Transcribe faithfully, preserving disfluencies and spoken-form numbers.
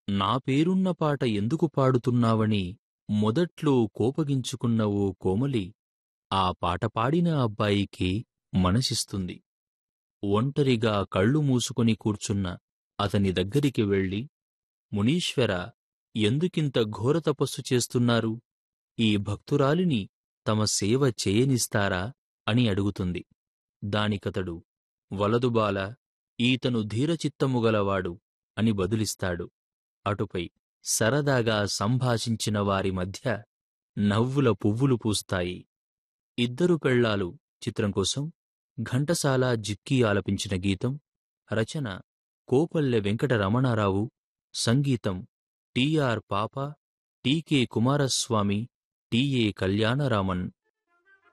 నా పేరున్న పాట ఎందుకు పాడుతున్నావని మొదట్లో కోపగించుకున్న ఓ కోమలి ఆ పాట పాడిన అబ్బాయికి మనసిస్తుంది. ఒంటరిగా కళ్ళు మూసుకొని కూర్చున్న అతని దగ్గరికి వెళ్ళి, మునీశ్వరా, ఎందుకింత ఘోర తపస్సు చేస్తున్నారు? ఈ భక్తురాలిని తమ సేవ చేయనిస్తారా అని అడుగుతుంది. దానికతడు, వలదు బాల, ఈతను ధీరచిత్తముగలవాడు అని బదులిస్తాడు. అటుపై సరదాగా సంభాషించిన వారి మధ్య నవ్వుల పువ్వులు పూస్తాయి. ఇద్దరు పెళ్ళాలు చిత్రం కోసం ఘంటసాల జిక్కీ ఆలపించిన గీతం. రచన కోపల్లె వెంకట రమణారావు. సంగీతం టి ఆర్ పాప, టి కె కుమారస్వామి, టి ఎ కళ్యాణరామన్.